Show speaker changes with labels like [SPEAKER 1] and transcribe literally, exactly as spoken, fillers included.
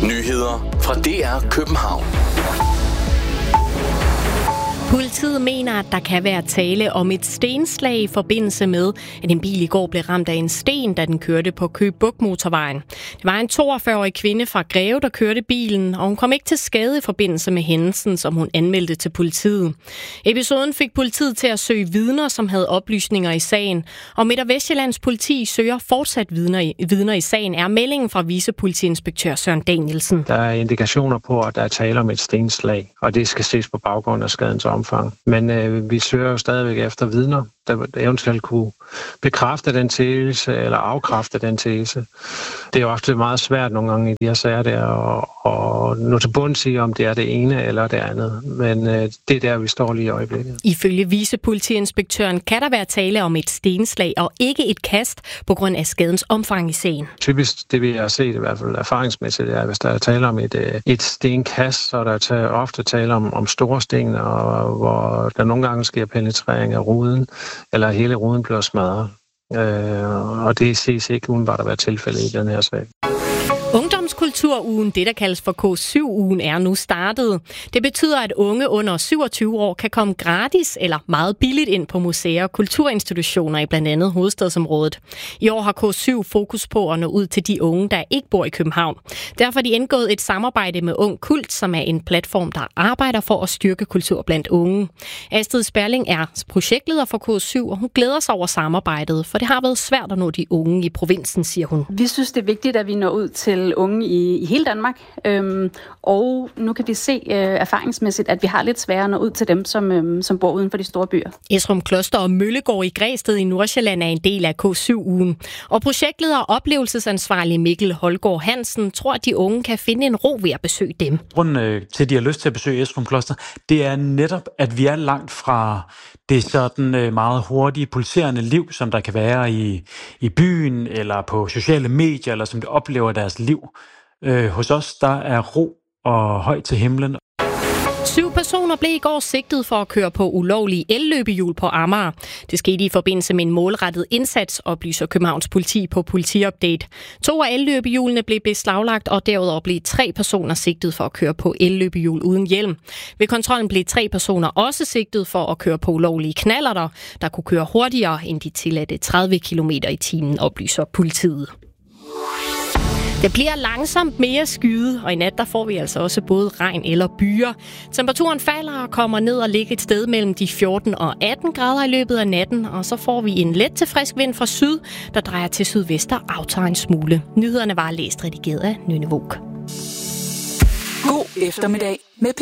[SPEAKER 1] Nyheder fra D R København.
[SPEAKER 2] Politiet mener, at der kan være tale om et stenslag i forbindelse med, at en bil i går blev ramt af en sten, da den kørte på Køge Bugt motorvejen. Det var en toogfyrre-årig kvinde fra Greve, der kørte bilen, og hun kom ikke til skade i forbindelse med hændelsen, som hun anmeldte til politiet. Episoden fik politiet til at søge vidner, som havde oplysninger i sagen, og Midt- og Vestjyllands politi søger fortsat vidner i, vidner i sagen, er meldingen fra vicepolitiinspektør Søren Danielsen.
[SPEAKER 3] Der er indikationer på, at der er tale om et stenslag, og det skal ses på baggrund af skadens omfang. Men øh, vi søger jo stadigvæk efter vidner, der eventuelt kunne bekræfte den tese eller afkræfte den tese. Det er jo ofte meget svært nogle gange i de her sager der at nå til bunds i, om det er det ene eller det andet. Men øh, det er der, vi står lige i øjeblikket.
[SPEAKER 2] Ifølge vicepolitiinspektøren kan der være tale om et stenslag og ikke et kast på grund af skadens omfang i sagen.
[SPEAKER 3] Typisk det vi har set i hvert fald erfaringsmæssigt er, hvis der er tale om et, et stenkast, så er der tager ofte tale om, om store sten, og hvor der nogle gange sker penetrering af ruden, eller hele ruden bliver smadret. Øh, og det ses ikke umiddelbart at være tilfældet i den her sag.
[SPEAKER 2] Ungdomskulturugen, det der kaldes for K syv-ugen, er nu startet. Det betyder, at unge under syvogtyve år kan komme gratis eller meget billigt ind på museer og kulturinstitutioner i blandt andet hovedstadsområdet. I år har K syv fokus på at nå ud til de unge, der ikke bor i København. Derfor har de indgået et samarbejde med Ung Kult, som er en platform, der arbejder for at styrke kultur blandt unge. Astrid Sperling er projektleder for K syv, og hun glæder sig over samarbejdet, for det har været svært at nå de unge i provinsen, siger hun.
[SPEAKER 4] Vi synes, det er vigtigt, at vi når ud til unge i, i hele Danmark, øhm, og nu kan vi se øh, erfaringsmæssigt, at vi har lidt sværere at nå ud til dem, som, øhm, som bor uden for de store byer.
[SPEAKER 2] Esrum Kloster og Møllegård i Græsted i Nordsjælland er en del af K syv-ugen, og projektleder og oplevelsesansvarlig Mikkel Holgaard Hansen tror, at de unge kan finde en ro ved at besøge dem.
[SPEAKER 5] Grunden til, at de har lyst til at besøge Esrum Kloster, det er netop, at vi er langt fra det sådan meget hurtige, pulserende liv, som der kan være i, i byen, eller på sociale medier, eller som de oplever deres liv. Øh, hos os, der er ro og højt til himlen.
[SPEAKER 2] Syv personer blev i går sigtet for at køre på ulovlige elløbehjul på Amager. Det skete i forbindelse med en målrettet indsats, oplyser Københavns politi på Politiupdate. To af elløbehjulene blev beslaglagt, og derudover blev tre personer sigtet for at køre på elløbehjul uden hjelm. Ved kontrollen blev tre personer også sigtet for at køre på ulovlige knallerter, der kunne køre hurtigere end de tilladte tredive kilometer i timen, oplyser politiet. Det bliver langsomt mere skyet, og i nat der får vi altså også både regn eller byer. Temperaturen falder og kommer ned og ligger et sted mellem de fjorten og atten grader i løbet af natten, og så får vi en let til frisk vind fra syd, der drejer til sydvest og aftager en smule. Nyhederne var læst redigeret af Nynne Våg.
[SPEAKER 6] God eftermiddag med